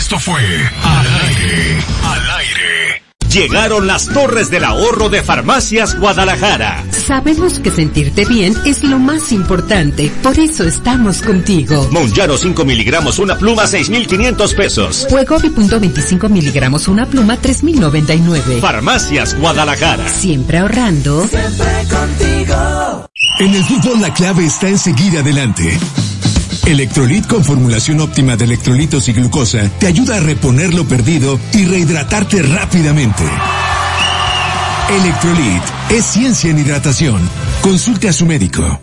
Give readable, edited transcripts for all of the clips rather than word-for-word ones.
Esto fue Al Aire. Llegaron las Torres del Ahorro de Farmacias Guadalajara. Sabemos que sentirte bien es lo más importante, por eso estamos contigo. Monjaro 5 miligramos una pluma, 6,500 pesos. Wegovy.25 miligramos una pluma, 3,099. Farmacias Guadalajara. Siempre ahorrando. Siempre contigo. En el fútbol la clave está en seguir adelante. Electrolit con formulación óptima de electrolitos y glucosa te ayuda a reponer lo perdido y rehidratarte rápidamente. Electrolit es ciencia en hidratación. Consulte a su médico.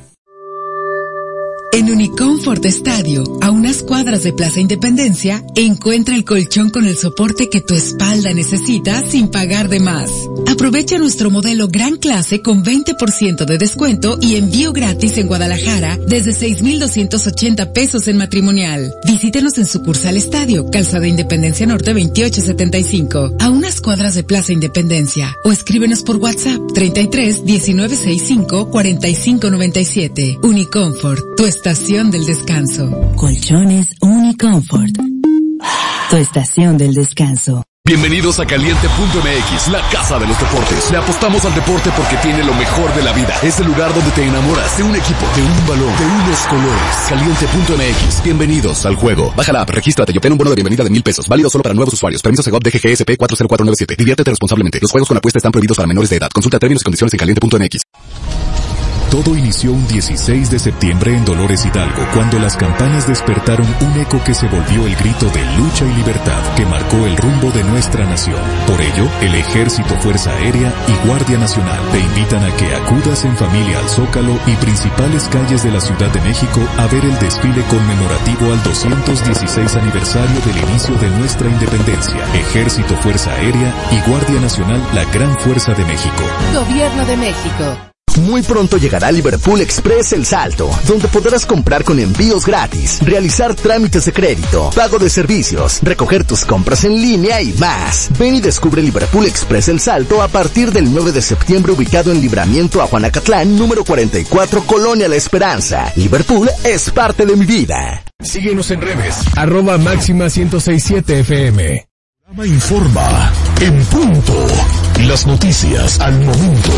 En Unicomfort Estadio, a unas cuadras de Plaza Independencia, encuentra el colchón con el soporte que tu espalda necesita sin pagar de más. Aprovecha nuestro modelo Gran Clase con 20% de descuento y envío gratis en Guadalajara desde 6,280 pesos en matrimonial. Visítenos en sucursal Estadio, Calzada Independencia Norte 2875, a unas cuadras de Plaza Independencia, o escríbenos por WhatsApp 33 1965 4597. Unicomfort, tu estación del descanso. Colchones Unicomfort, tu estación del descanso. Bienvenidos a Caliente.mx, la casa de los deportes. Le apostamos al deporte porque tiene lo mejor de la vida. Es el lugar donde te enamoras de un equipo, de un balón, de unos colores. Caliente.mx. Bienvenidos al juego. Baja la app, regístrate y obtén un bono de bienvenida de 1,000 pesos. Válido solo para nuevos usuarios. Permiso Segov DGGSP 40497. Diviértete responsablemente. Los juegos con apuesta están prohibidos para menores de edad. Consulta términos y condiciones en Caliente.mx. Todo inició un 16 de septiembre en Dolores Hidalgo, cuando las campanas despertaron un eco que se volvió el grito de lucha y libertad que marcó el rumbo de nuestra nación. Por ello, el Ejército, Fuerza Aérea y Guardia Nacional te invitan a que acudas en familia al Zócalo y principales calles de la Ciudad de México a ver el desfile conmemorativo al 216 aniversario del inicio de nuestra independencia. Ejército, Fuerza Aérea y Guardia Nacional, la gran fuerza de México. Gobierno de México. Muy pronto llegará Liverpool Express El Salto, donde podrás comprar con envíos gratis, realizar trámites de crédito, pago de servicios, recoger tus compras en línea y más. Ven y descubre Liverpool Express El Salto a partir del 9 de septiembre, ubicado en Libramiento a Juanacatlán, número 44, Colonia La Esperanza. Liverpool es parte de mi vida. Síguenos en redes, @máxima1067fm. Informa en punto. Las noticias al momento.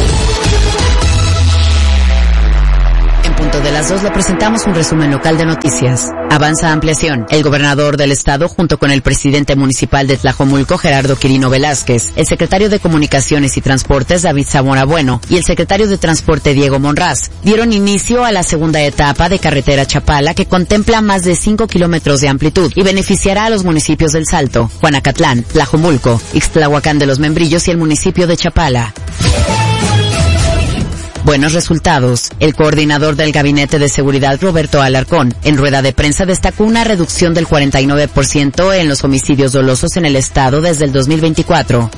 En punto de las 2 le presentamos un resumen local de noticias. Avanza ampliación. El gobernador del estado, junto con el presidente municipal de Tlajomulco, Gerardo Quirino Velázquez, el secretario de Comunicaciones y Transportes, David Zamora Bueno, y el secretario de Transporte, Diego Monraz, dieron inicio a la segunda etapa de Carretera Chapala, que contempla más de 5 kilómetros de amplitud y beneficiará a los municipios del Salto, Juanacatlán, Tlajomulco, Ixtlahuacán de los Membrillos y el municipio de Chapala. Buenos resultados. El coordinador del Gabinete de Seguridad, Roberto Alarcón, en rueda de prensa destacó una reducción del 49% en los homicidios dolosos en el estado desde el 2024.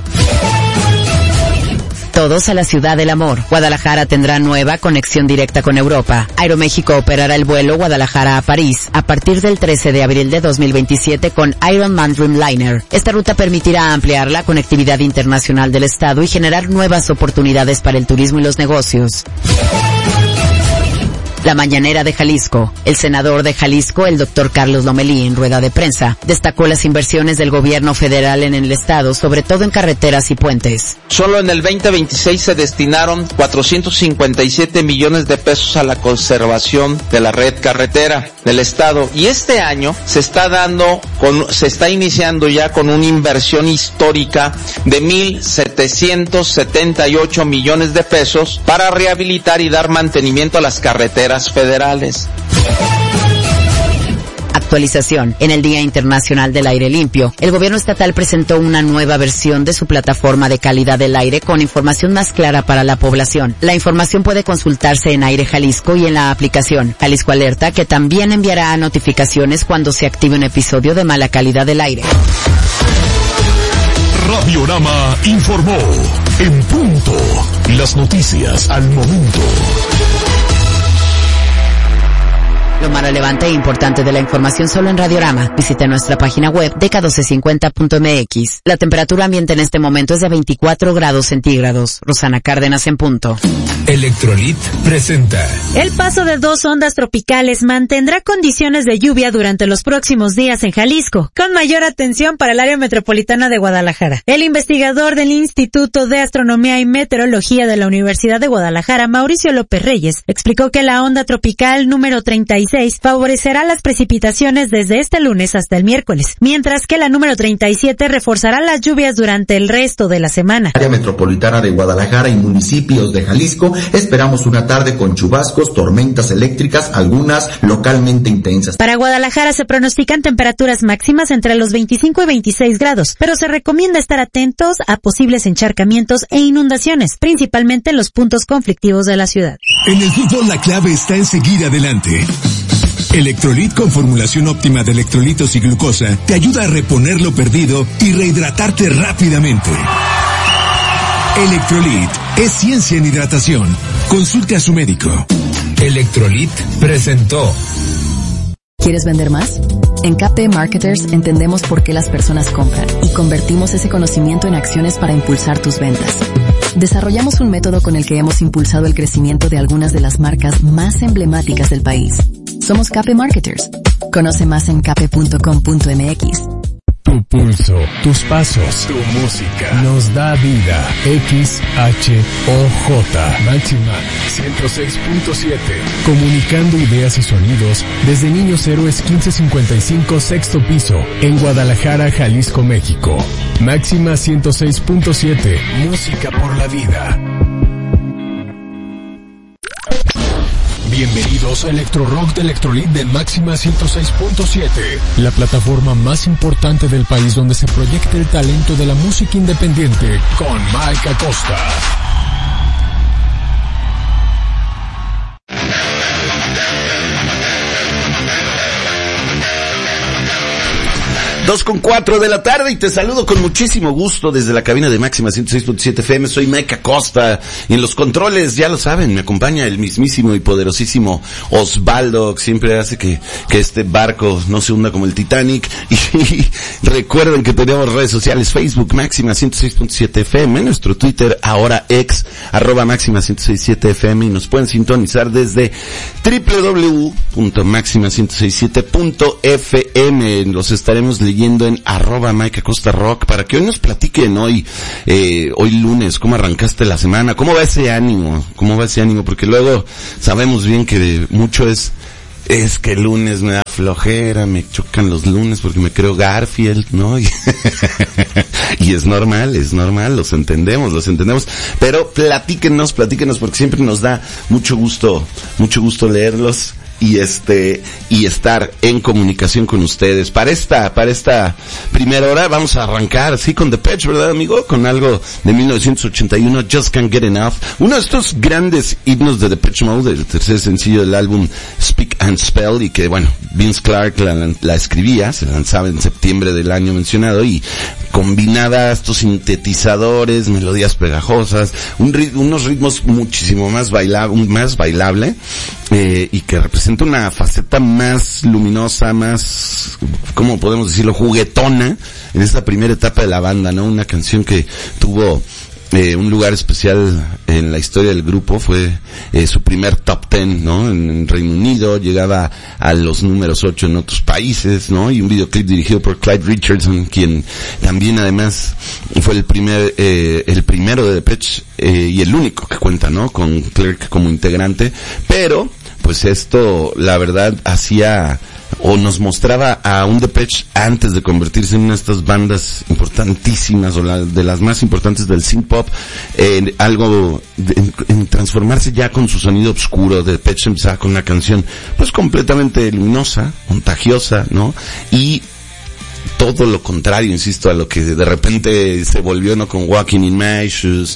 Todos a la ciudad del amor. Guadalajara tendrá nueva conexión directa con Europa. Aeroméxico operará el vuelo Guadalajara a París a partir del 13 de abril de 2027 con Ironman Dreamliner. Esta ruta permitirá ampliar la conectividad internacional del estado y generar nuevas oportunidades para el turismo y los negocios. La mañanera de Jalisco. El senador de Jalisco, el doctor Carlos Lomelí, en rueda de prensa, destacó las inversiones del gobierno federal en el estado, sobre todo en carreteras y puentes. Solo en el 2026 se destinaron 457 millones de pesos a la conservación de la red carretera del estado. Y este año se está iniciando ya con una inversión histórica de 1,778 millones de pesos para rehabilitar y dar mantenimiento a las carreteras federales. Actualización. En el Día Internacional del Aire Limpio, el gobierno estatal presentó una nueva versión de su plataforma de calidad del aire con información más clara para la población. La información puede consultarse en Aire Jalisco y en la aplicación Jalisco Alerta, que también enviará notificaciones cuando se active un episodio de mala calidad del aire. Radiorama informó en punto. Las noticias al momento. Lo más relevante e importante de la información solo en Radiorama. Visita nuestra página web deca1250.mx. La temperatura ambiente en este momento es de 24 grados centígrados. Rosana Cárdenas en punto. Electrolit presenta. El paso de dos ondas tropicales mantendrá condiciones de lluvia durante los próximos días en Jalisco, con mayor atención para el área metropolitana de Guadalajara. El investigador del Instituto de Astronomía y Meteorología de la Universidad de Guadalajara, Mauricio López Reyes, explicó que la onda tropical número 36 favorecerá las precipitaciones desde este lunes hasta el miércoles, mientras que la número 37 reforzará las lluvias durante el resto de la semana. Área metropolitana de Guadalajara y municipios de Jalisco, esperamos una tarde con chubascos, tormentas eléctricas, algunas localmente intensas. Para Guadalajara se pronostican temperaturas máximas entre los 25 y 26 grados, pero se recomienda estar atentos a posibles encharcamientos e inundaciones, principalmente en los puntos conflictivos de la ciudad. En el fútbol la clave está en seguir adelante. Electrolit con formulación óptima de electrolitos y glucosa te ayuda a reponer lo perdido y rehidratarte rápidamente. Electrolit es ciencia en hidratación. Consulte a su médico. Electrolit presentó. ¿Quieres vender más? En KP Marketers entendemos por qué las personas compran y convertimos ese conocimiento en acciones para impulsar tus ventas. Desarrollamos un método con el que hemos impulsado el crecimiento de algunas de las marcas más emblemáticas del país. Somos KP Marketers. Conoce más en kp.com.mx. Tu pulso, tus pasos, tu música nos da vida. XHOJ Máxima 106.7. Comunicando ideas y sonidos desde Niños Héroes 1555 sexto piso en Guadalajara, Jalisco, México. Máxima 106.7. Música por la vida. Bienvenidos a Electro Rock de Electrolit de Máxima 106.7, la plataforma más importante del país donde se proyecta el talento de la música independiente con Mike Acosta. 2:04 de la tarde y te saludo con muchísimo gusto desde la cabina de Máxima 106.7 FM. Soy Mike Acosta y en los controles, ya lo saben, me acompaña el mismísimo y poderosísimo Osvaldo, que siempre hace que este barco no se hunda como el Titanic. Y recuerden que tenemos redes sociales: Facebook Máxima 106.7 FM, nuestro Twitter ahora ex @Máxima 106.7 FM, y nos pueden sintonizar desde www.maxima167.fm. Los estaremos leyendo en @Mike Acosta Rock para que hoy nos platiquen hoy lunes, cómo arrancaste la semana, cómo va ese ánimo, porque luego sabemos bien que mucho es que el lunes me da flojera, me chocan los lunes porque me creo Garfield, ¿no? Y es normal, los entendemos, pero platíquenos porque siempre nos da mucho gusto leerlos y estar en comunicación con ustedes. Para esta primera hora vamos a arrancar así con Depeche, ¿verdad, amigo? Con algo de 1981, Just Can't Get Enough, uno de estos grandes himnos de Depeche Mode, el tercer sencillo del álbum Speak and Spell, y que bueno, Vince Clarke la escribía, se lanzaba en septiembre del año mencionado, y combinada a estos sintetizadores, melodías pegajosas, unos ritmos muchísimo más bailable, y que representa una faceta más luminosa, más, ¿cómo podemos decirlo?, juguetona en esta primera etapa de la banda, ¿no? Una canción que tuvo un lugar especial en la historia del grupo, fue su primer top 10, ¿no? En Reino Unido, llegaba a los números 8 en otros países, ¿no? Y un videoclip dirigido por Clyde Richardson, quien también además fue el primero de Depeche, y el único que cuenta, ¿no? Con Clarke como integrante, pero pues esto, la verdad, hacía o nos mostraba a un Depeche antes de convertirse en una de estas bandas importantísimas, o de las más importantes del synth pop, en transformarse ya con su sonido oscuro. Depeche empezaba con una canción pues completamente luminosa, contagiosa, ¿no? Y todo lo contrario, insisto, a lo que de repente se volvió, ¿no? Con Walking in My Shoes,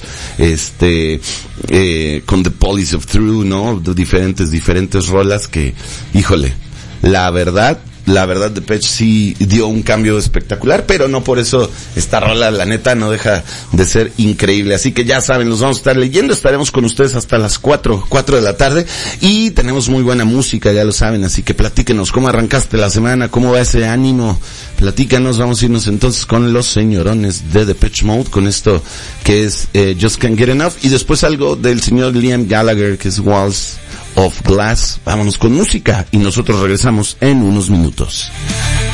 con The Police of True, ¿no? Diferentes rolas que, híjole, la verdad, la verdad Depeche sí dio un cambio espectacular, pero no por eso esta rola, la neta, no deja de ser increíble. Así que ya saben, los vamos a estar leyendo, estaremos con ustedes hasta las 4 de la tarde y tenemos muy buena música, ya lo saben, así que platíquenos cómo arrancaste la semana, cómo va ese ánimo, platícanos. Vamos a irnos entonces con los señorones de Depeche Mode, con esto que es Just Can't Get Enough, y después algo del señor Liam Gallagher que es Walls of Glass. Vámonos con música y nosotros regresamos en unos minutos.